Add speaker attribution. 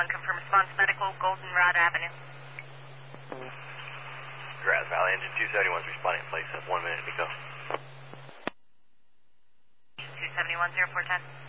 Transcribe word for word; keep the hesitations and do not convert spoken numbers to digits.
Speaker 1: one, confirm response medical, Goldenrod Avenue.
Speaker 2: Grass Valley, engine two seventy-one's responding, place. That's one minute to go.
Speaker 1: two seventy-one, zero four ten.